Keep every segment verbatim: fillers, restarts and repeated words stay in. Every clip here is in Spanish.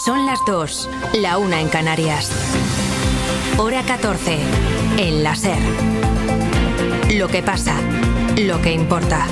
Son las dos, la una en Canarias. Hora catorce, en la SER. Lo que pasa, lo que importa.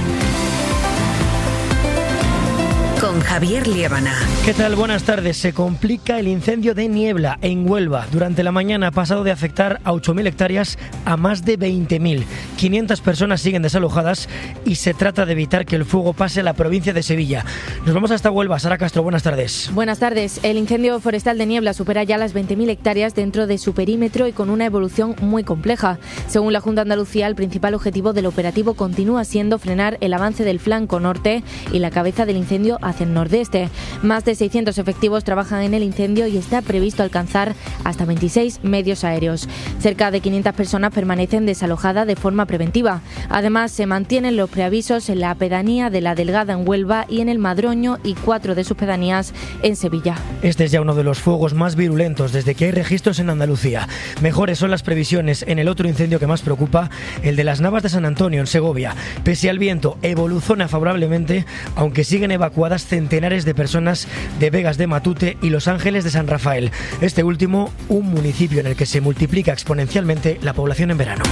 Con Javier Liébana. ¿Qué tal? Buenas tardes. Se complica el incendio de Niebla en Huelva. Durante la mañana ha pasado de afectar a ocho mil hectáreas a más de veinte mil. quinientas personas siguen desalojadas y se trata de evitar que el fuego pase a la provincia de Sevilla. Nos vamos hasta Huelva. Sara Castro, buenas tardes. Buenas tardes. El incendio forestal de Niebla supera ya las veinte mil hectáreas dentro de su perímetro y con una evolución muy compleja. Según la Junta de Andalucía, el principal objetivo del operativo continúa siendo frenar el avance del flanco norte y la cabeza del incendio hacia el nordeste. Más de seiscientos efectivos trabajan en el incendio y está previsto alcanzar hasta veintiséis medios aéreos. Cerca de quinientas personas permanecen desalojadas de forma preventiva. Además, se mantienen los preavisos en la pedanía de La Delgada en Huelva y en el Madroño y cuatro de sus pedanías en Sevilla. Este es ya uno de los fuegos más virulentos desde que hay registros en Andalucía. Mejores son las previsiones en el otro incendio que más preocupa, el de las Navas de San Antonio en Segovia. Pese al viento, evoluciona favorablemente, aunque siguen evacuadas centenares de personas de Vegas de Matute y Los Ángeles de San Rafael. Este último, un municipio en el que se multiplica exponencialmente la población en verano.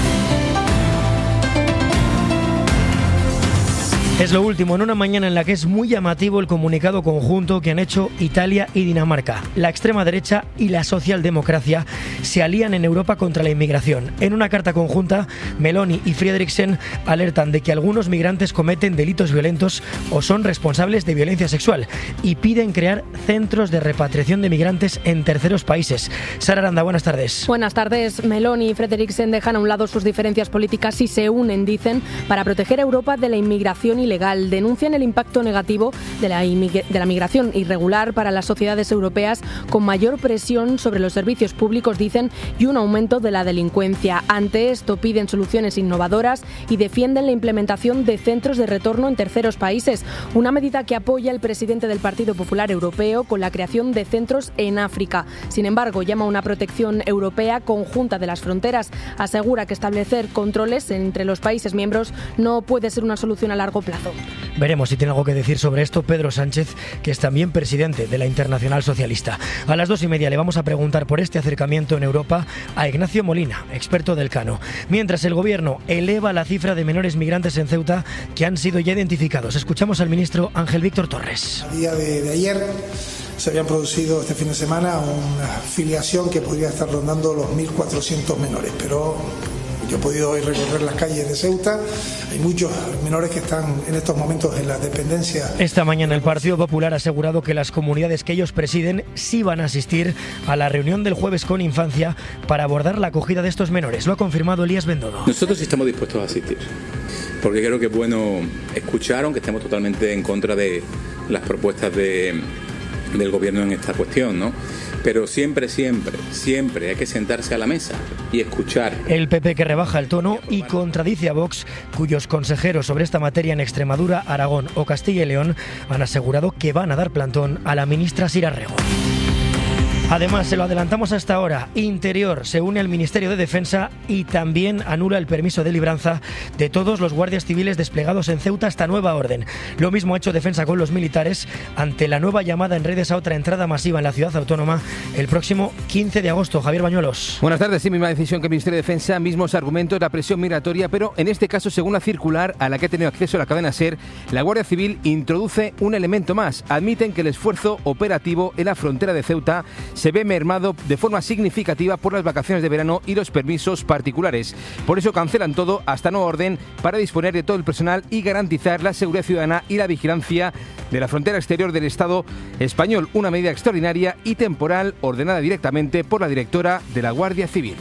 Es lo último en una mañana en la que es muy llamativo el comunicado conjunto que han hecho Italia y Dinamarca. La extrema derecha y la socialdemocracia se alían en Europa contra la inmigración. En una carta conjunta, Meloni y Frederiksen alertan de que algunos migrantes cometen delitos violentos o son responsables de violencia sexual y piden crear centros de repatriación de migrantes en terceros países. Sara Aranda, buenas tardes. Buenas tardes. Meloni y Frederiksen dejan a un lado sus diferencias políticas y se unen, dicen, para proteger a Europa de la inmigración y legal. Denuncian el impacto negativo de la, de la migración irregular para las sociedades europeas, con mayor presión sobre los servicios públicos, dicen, y un aumento de la delincuencia. Ante esto piden soluciones innovadoras y defienden la implementación de centros de retorno en terceros países, una medida que apoya el presidente del Partido Popular Europeo con la creación de centros en África. Sin embargo, llama a una protección europea conjunta de las fronteras. Asegura que establecer controles entre los países miembros no puede ser una solución a largo plazo. Veremos si tiene algo que decir sobre esto Pedro Sánchez, que es también presidente de la Internacional Socialista. A las dos y media le vamos a preguntar por este acercamiento en Europa a Ignacio Molina, experto del Cano. Mientras el gobierno eleva la cifra de menores migrantes en Ceuta que han sido ya identificados. Escuchamos al ministro Ángel Víctor Torres. A día de, de ayer se habían producido este fin de semana una filiación que podría estar rondando los mil cuatrocientos menores, pero yo he podido hoy recorrer las calles de Ceuta. Hay muchos menores que están en estos momentos en la dependencia. Esta mañana el Partido Popular ha asegurado que las comunidades que ellos presiden sí van a asistir a la reunión del jueves con Infancia para abordar la acogida de estos menores. Lo ha confirmado Elías Bendodo. Nosotros estamos dispuestos a asistir, porque creo que es bueno escuchar, aunque estemos totalmente en contra de las propuestas de, del gobierno en esta cuestión, ¿no? Pero siempre, siempre, siempre hay que sentarse a la mesa y escuchar. El P P que rebaja el tono y contradice a Vox, cuyos consejeros sobre esta materia en Extremadura, Aragón o Castilla y León han asegurado que van a dar plantón a la ministra Sira Rego. Además, se lo adelantamos hasta ahora, Interior se une al Ministerio de Defensa y también anula el permiso de libranza de todos los guardias civiles desplegados en Ceuta hasta nueva orden. Lo mismo ha hecho Defensa con los militares ante la nueva llamada en redes a otra entrada masiva en la ciudad autónoma el próximo quince de agosto. Javier Bañuelos. Buenas tardes. Sí, misma decisión que el Ministerio de Defensa, mismos argumentos, la presión migratoria, pero en este caso, según la circular a la que ha tenido acceso la cadena SER, la Guardia Civil introduce un elemento más. Admiten que el esfuerzo operativo en la frontera de Ceuta se ve mermado de forma significativa por las vacaciones de verano y los permisos particulares. Por eso cancelan todo hasta nueva orden para disponer de todo el personal y garantizar la seguridad ciudadana y la vigilancia de la frontera exterior del Estado español. Una medida extraordinaria y temporal ordenada directamente por la directora de la Guardia Civil.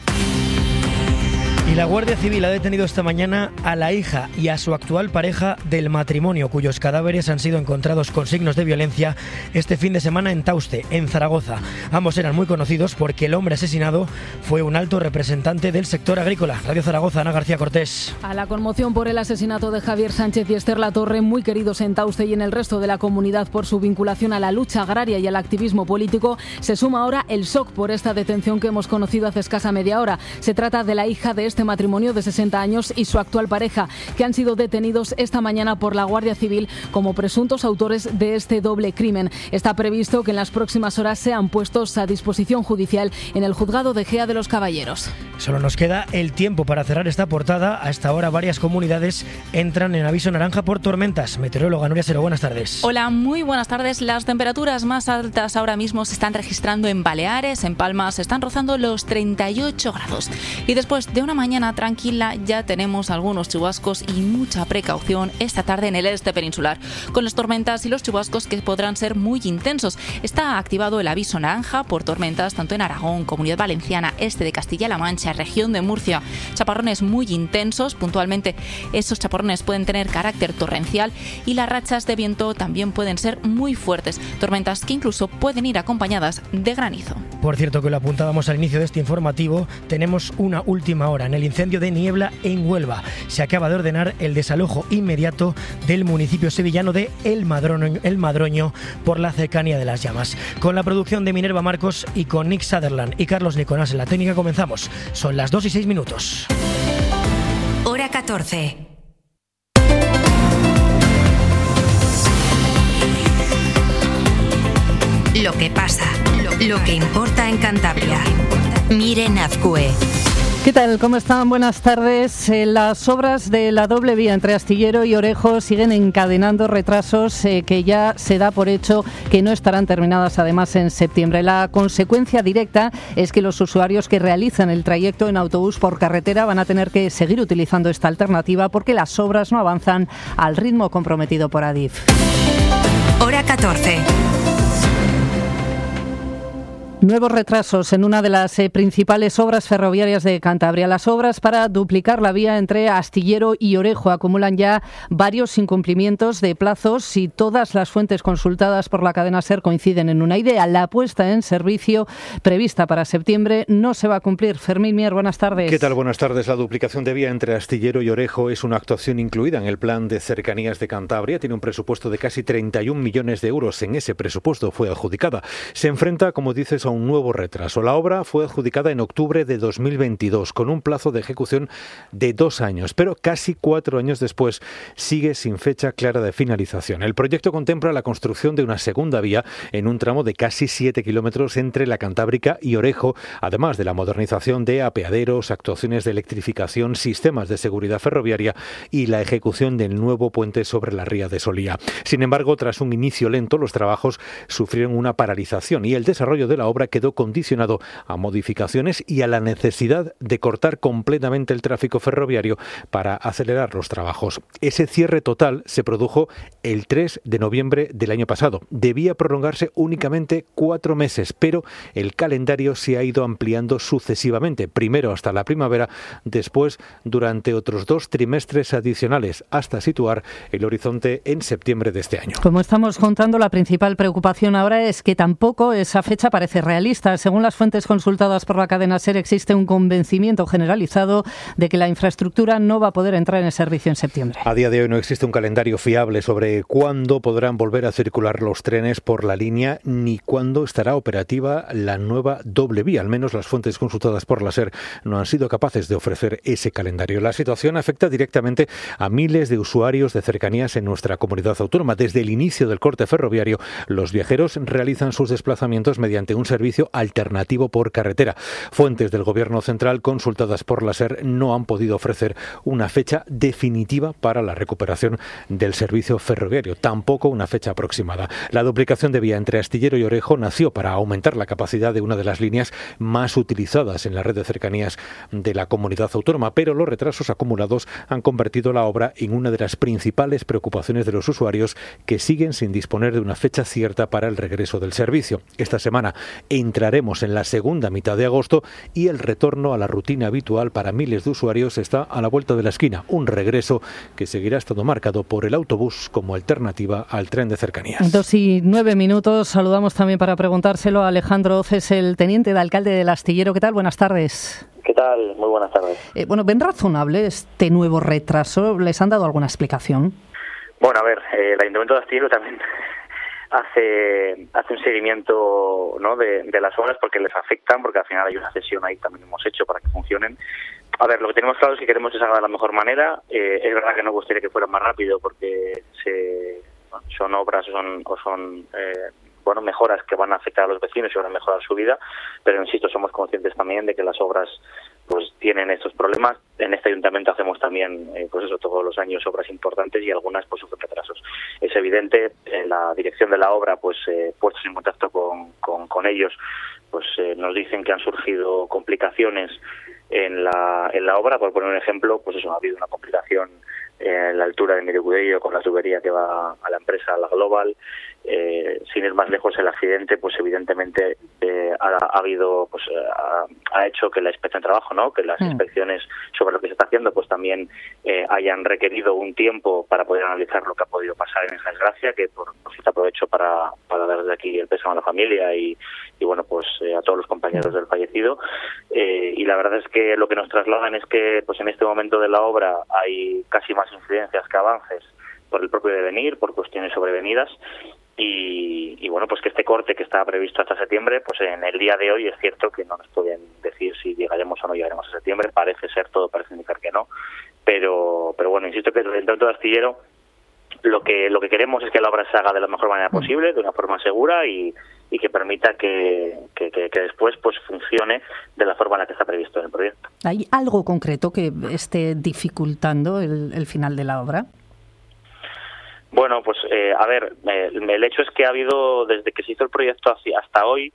Y la Guardia Civil ha detenido esta mañana a la hija y a su actual pareja del matrimonio, cuyos cadáveres han sido encontrados con signos de violencia este fin de semana en Tauste, en Zaragoza. Ambos eran muy conocidos porque el hombre asesinado fue un alto representante del sector agrícola. Radio Zaragoza, Ana García Cortés. A la conmoción por el asesinato de Javier Sánchez y Esther Latorre, muy queridos en Tauste y en el resto de la comunidad por su vinculación a la lucha agraria y al activismo político, se suma ahora el shock por esta detención que hemos conocido hace escasa media hora. Se trata de la hija de este matrimonio de sesenta años y su actual pareja, que han sido detenidos esta mañana por la Guardia Civil como presuntos autores de este doble crimen. Está previsto que en las próximas horas sean puestos a disposición judicial en el juzgado de Gea de los Caballeros. Solo nos queda el tiempo para cerrar esta portada. A esta hora varias comunidades entran en aviso naranja por tormentas. Meteoróloga Nuria Sero, buenas tardes. Hola, muy buenas tardes. Las temperaturas más altas ahora mismo se están registrando en Baleares, en Palma se están rozando los treinta y ocho grados. Y después de una mañana tranquila ya tenemos algunos chubascos y mucha precaución esta tarde en el este peninsular, con las tormentas y los chubascos que podrán ser muy intensos. Está activado el aviso naranja por tormentas tanto en Aragón, Comunidad Valenciana, este de Castilla-La Mancha, región de Murcia. Chaparrones muy intensos, puntualmente esos chaparrones pueden tener carácter torrencial y las rachas de viento también pueden ser muy fuertes, tormentas que incluso pueden ir acompañadas de granizo. Por cierto, que lo apuntábamos al inicio de este informativo, tenemos una última hora en el incendio de Niebla en Huelva. Se acaba de ordenar el desalojo inmediato del municipio sevillano de El Madroño, El Madroño por la cercanía de las llamas. Con la producción de Minerva Marcos y con Nick Sutherland y Carlos Nicolás en la técnica comenzamos. Son las dos y seis minutos. Hora catorce. Lo que pasa, lo que importa en Cantabria. Miren Azcue. ¿Qué tal? ¿Cómo están? Buenas tardes. Eh, las obras de la doble vía entre Astillero y Orejo siguen encadenando retrasos eh, que ya se da por hecho que no estarán terminadas además en septiembre. La consecuencia directa es que los usuarios que realizan el trayecto en autobús por carretera van a tener que seguir utilizando esta alternativa porque las obras no avanzan al ritmo comprometido por Adif. Hora catorce. Nuevos retrasos en una de las eh, principales obras ferroviarias de Cantabria. Las obras para duplicar la vía entre Astillero y Orejo acumulan ya varios incumplimientos de plazos y todas las fuentes consultadas por la cadena SER coinciden en una idea. La puesta en servicio prevista para septiembre no se va a cumplir. Fermín Mier, buenas tardes. ¿Qué tal? Buenas tardes. La duplicación de vía entre Astillero y Orejo es una actuación incluida en el Plan de Cercanías de Cantabria. Tiene un presupuesto de casi treinta y un millones de euros. En ese presupuesto fue adjudicada. Se enfrenta, como dices, a un nuevo retraso. La obra fue adjudicada en octubre de dos mil veintidós con un plazo de ejecución de dos años, pero casi cuatro años después sigue sin fecha clara de finalización. El proyecto contempla la construcción de una segunda vía en un tramo de casi siete kilómetros entre la Cantábrica y Orejo, además de la modernización de apeaderos, actuaciones de electrificación, sistemas de seguridad ferroviaria y la ejecución del nuevo puente sobre la ría de Solía. Sin embargo, tras un inicio lento, los trabajos sufrieron una paralización y el desarrollo de la obra quedó condicionado a modificaciones y a la necesidad de cortar completamente el tráfico ferroviario para acelerar los trabajos. Ese cierre total se produjo el tres de noviembre del año pasado. Debía prolongarse únicamente cuatro meses, pero el calendario se ha ido ampliando sucesivamente, primero hasta la primavera, después durante otros dos trimestres adicionales, hasta situar el horizonte en septiembre de este año. Como estamos contando, la principal preocupación ahora es que tampoco esa fecha parece realista. Según las fuentes consultadas por la cadena SER, existe un convencimiento generalizado de que la infraestructura no va a poder entrar en servicio en septiembre. A día de hoy no existe un calendario fiable sobre cuándo podrán volver a circular los trenes por la línea ni cuándo estará operativa la nueva doble vía. Al menos las fuentes consultadas por la SER no han sido capaces de ofrecer ese calendario. La situación afecta directamente a miles de usuarios de cercanías en nuestra comunidad autónoma. Desde el inicio del corte ferroviario, los viajeros realizan sus desplazamientos mediante un servicio alternativo por carretera. Fuentes del Gobierno central consultadas por la SER no han podido ofrecer una fecha definitiva para la recuperación del servicio ferroviario, tampoco una fecha aproximada. La duplicación de vía entre Astillero y Orejo nació para aumentar la capacidad de una de las líneas más utilizadas en la red de cercanías de la comunidad autónoma, pero los retrasos acumulados han convertido la obra en una de las principales preocupaciones de los usuarios, que siguen sin disponer de una fecha cierta para el regreso del servicio. Esta semana entraremos en la segunda mitad de agosto y el retorno a la rutina habitual para miles de usuarios está a la vuelta de la esquina, un regreso que seguirá estando marcado por el autobús como alternativa al tren de cercanías. Dos y nueve minutos. Saludamos también para preguntárselo a Alejandro Oces, el teniente de alcalde del Astillero. ¿Qué tal? Buenas tardes. ¿Qué tal? Muy buenas tardes. Eh, bueno, ¿ven razonable este nuevo retraso? ¿Les han dado alguna explicación? Bueno, a ver, eh, el Ayuntamiento de Astillero también hace hace un seguimiento, ¿no?, de, de las obras, porque les afectan, porque al final hay una cesión ahí también hemos hecho para que funcionen, a ver, lo que tenemos claro es que queremos que se haga de la mejor manera. Eh, es verdad que no gustaría que fuera más rápido porque se, son obras son, o son eh, bueno mejoras que van a afectar a los vecinos y van a mejorar su vida, pero insisto, somos conscientes también de que las obras pues tienen estos problemas. En este ayuntamiento hacemos también, eh, pues eso, todos los años obras importantes y algunas pues sufren retrasos. Es evidente, en la dirección de la obra, pues eh, puestos en contacto con, con, con ellos, pues eh, nos dicen que han surgido complicaciones en la en la obra. Por poner un ejemplo, pues eso, ha habido una complicación en la altura de Miricudello con la tubería que va a la empresa, la Global. Eh, sin ir más lejos, el accidente pues evidentemente eh, ha, ha habido pues ha, ha hecho que la inspección de trabajo, no que las mm. inspecciones sobre lo que se está haciendo pues también eh, hayan requerido un tiempo para poder analizar lo que ha podido pasar en esa desgracia, que por, por cierto aprovecho para para dar desde aquí el pésame a la familia y, y bueno pues eh, a todos los compañeros del fallecido. Eh, y la verdad es que lo que nos trasladan es que pues en este momento de la obra hay casi más incidencias que avances por el propio devenir, por cuestiones sobrevenidas. Y, y bueno, pues que este corte que estaba previsto hasta septiembre, pues en el día de hoy es cierto que no nos pueden decir si llegaremos o no llegaremos a septiembre. Parece ser, todo parece indicar que no, pero pero bueno, insisto que desde el Ayuntamiento de Astillero lo que lo que queremos es que la obra se haga de la mejor manera posible, de una forma segura y, y que permita que, que, que, que después pues funcione de la forma en la que está previsto en el proyecto. ¿Hay algo concreto que esté dificultando el, el final de la obra? Bueno, pues eh, a ver, eh, el hecho es que ha habido, desde que se hizo el proyecto hasta hoy,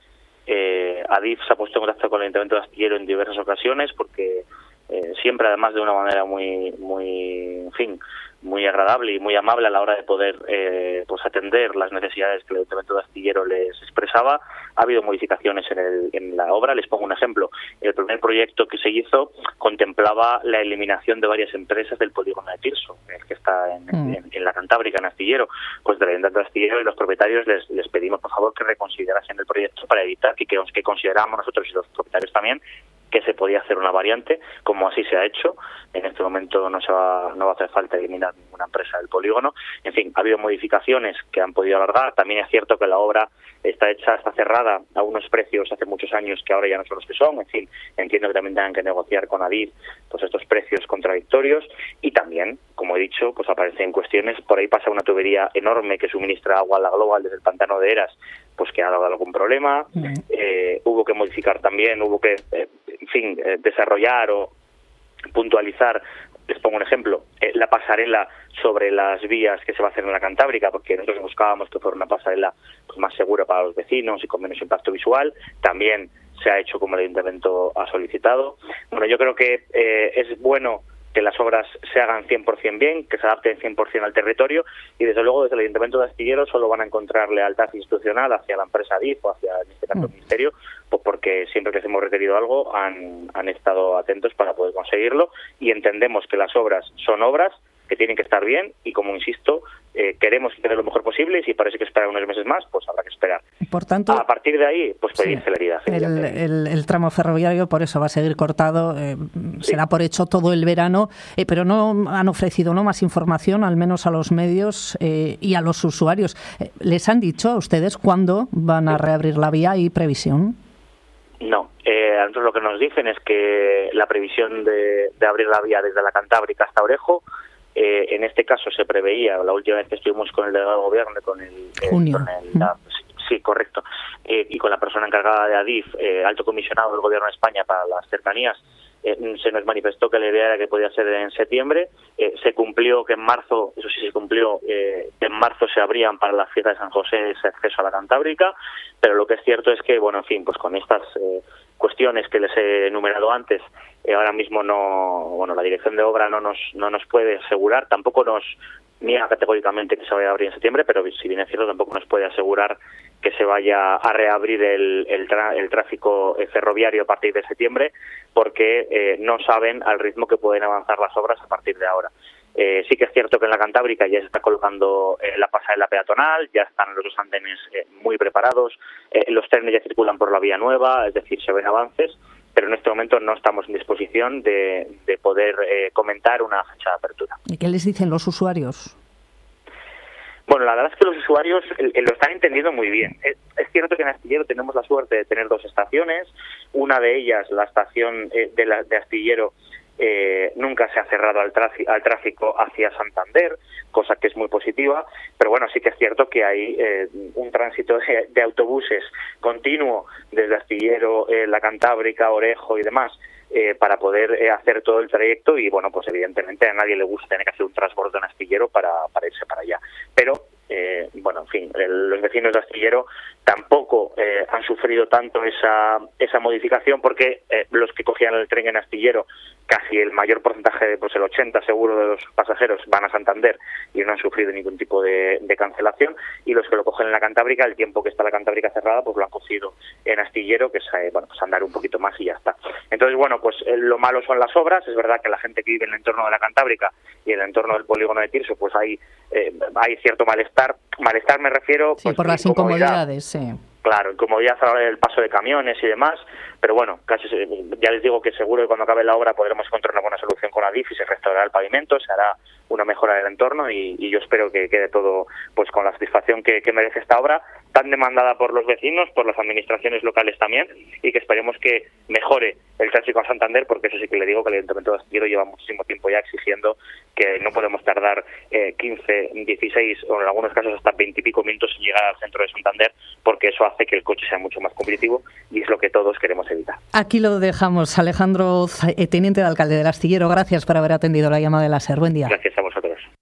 eh, Adif se ha puesto en contacto con el Ayuntamiento de Astillero en diversas ocasiones, porque eh, siempre, además, de una manera muy, muy, en fin, muy agradable y muy amable a la hora de poder eh, pues atender las necesidades que el Ayuntamiento de Astillero les expresaba. Ha habido modificaciones en, el, en la obra. Les pongo un ejemplo. El primer proyecto que se hizo contemplaba la eliminación de varias empresas del polígono de Tirso, el que está en, mm. en, en la Cantábrica, en Astillero. Pues del Ayuntamiento de Astillero y los propietarios les, les pedimos, por favor, que reconsiderasen el proyecto para evitar que, que, que consideramos nosotros y los propietarios también que se podía hacer una variante, como así se ha hecho. En este momento no se va, no va a hacer falta eliminar ninguna empresa del polígono. En fin, ha habido modificaciones que han podido alargar. También es cierto que la obra está hecha, está cerrada a unos precios hace muchos años que ahora ya no son los que son. En fin, entiendo que también tengan que negociar con Adif pues estos precios contradictorios. Y también, como he dicho, pues aparecen cuestiones. Por ahí pasa una tubería enorme que suministra agua a la Global desde el pantano de Eras, pues que ha dado algún problema. Mm. Eh, hubo que modificar también, hubo que, eh, en fin, eh, desarrollar o puntualizar. Les pongo un ejemplo, eh, la pasarela sobre las vías que se va a hacer en la Cantábrica, porque nosotros buscábamos que fuera una pasarela pues, más segura para los vecinos y con menos impacto visual. También se ha hecho como el Ayuntamiento ha solicitado. Bueno, yo creo que eh, es bueno que las obras se hagan cien por ciento bien, que se adapten cien por ciento al territorio, y desde luego desde el Ayuntamiento de Astillero solo van a encontrar lealtad institucional hacia la empresa Adif o hacia, en este caso, el Ministerio, pues porque siempre que hemos requerido algo han, han estado atentos para poder conseguirlo, y entendemos que las obras son obras que tienen que estar bien, y como insisto, eh, queremos que quede lo mejor posible, y si parece que esperar unos meses más, pues habrá que esperar. Por tanto, a partir de ahí, pues pedir sí, celeridad. El, el, el tramo ferroviario por eso va a seguir cortado, eh, sí. será por hecho todo el verano, eh, pero no han ofrecido no más información, al menos a los medios eh, y a los usuarios. Eh, ¿Les han dicho a ustedes cuándo van a reabrir la vía y previsión? No, eh, a nosotros lo que nos dicen es que la previsión de, de abrir la vía desde la Cantábrica hasta Orejo, Eh, en este caso se preveía, la última vez que estuvimos con el delegado de gobierno, con el, Junio. Con el la, sí, correcto, eh, y con la persona encargada de Adif, eh, alto comisionado del Gobierno de España para las cercanías, eh, se nos manifestó que la idea era que podía ser en septiembre. Eh, se cumplió que en marzo, eso sí se cumplió, eh, en marzo se abrían para la fiesta de San José ese acceso a la Cantábrica, pero lo que es cierto es que, bueno, en fin, pues con estas eh, cuestiones que les he enumerado antes, eh, ahora mismo no, bueno, la dirección de obra no nos no nos puede asegurar, tampoco nos niega categóricamente que se vaya a abrir en septiembre, pero si bien es cierto, tampoco nos puede asegurar que se vaya a reabrir el, el, tra, el tráfico ferroviario a partir de septiembre, porque eh, no saben al ritmo que pueden avanzar las obras a partir de ahora. Eh, sí que es cierto que en la Cantábrica ya se está colocando eh, la pasarela peatonal, ya están los dos andenes eh, muy preparados, eh, los trenes ya circulan por la vía nueva, es decir, se ven avances, pero en este momento no estamos en disposición de, de poder eh, comentar una fecha de apertura. ¿Y qué les dicen los usuarios? Bueno, la verdad es que los usuarios eh, lo están entendiendo muy bien. Es, es cierto que en Astillero tenemos la suerte de tener dos estaciones, una de ellas, la estación eh, de, la, de Astillero, Eh, nunca se ha cerrado al, al tráfico hacia Santander, cosa que es muy positiva, pero bueno, sí que es cierto que hay eh, un tránsito de, de autobuses continuo desde Astillero, eh, la Cantábrica, Orejo y demás, eh, para poder eh, hacer todo el trayecto y bueno, pues evidentemente a nadie le gusta tener que hacer un transbordo en Astillero para, para irse para allá. Pero Eh, bueno, en fin, el, los vecinos de Astillero tampoco eh, han sufrido tanto esa esa modificación porque eh, los que cogían el tren en Astillero, casi el mayor porcentaje, pues el ochenta seguro de los pasajeros van a Santander y no han sufrido ningún tipo de, de cancelación, y los que lo cogen en la Cantábrica, el tiempo que está la Cantábrica cerrada, pues lo han cogido en Astillero, que es eh, bueno, pues andar un poquito más y ya está. Entonces, bueno, pues eh, lo malo son las obras. Es verdad que la gente que vive en el entorno de la Cantábrica y en el entorno del polígono de Tirso, pues hay, eh, hay cierto malestar. Malestar me refiero... Sí, pues, por las incomodidades, sí. Claro, incomodidad a la hora del paso de camiones y demás, pero bueno, casi ya les digo que seguro que cuando acabe la obra podremos encontrar una buena solución con Adif y se restaurará el pavimento, se hará una mejora del entorno y, y yo espero que quede todo pues con la satisfacción que, que merece esta obra, tan demandada por los vecinos, por las administraciones locales también, y que esperemos que mejore el tráfico a Santander, porque eso sí que le digo que el Ayuntamiento de Astillero lleva muchísimo tiempo ya exigiendo que no podemos tardar eh, quince, dieciséis o en algunos casos hasta veinte y pico minutos en llegar al centro de Santander, porque eso hace que el coche sea mucho más competitivo y es lo que todos queremos evitar. Aquí lo dejamos. Alejandro, teniente de alcalde del Astillero, gracias por haber atendido la llamada de la SER. Buen día. Gracias a vosotros.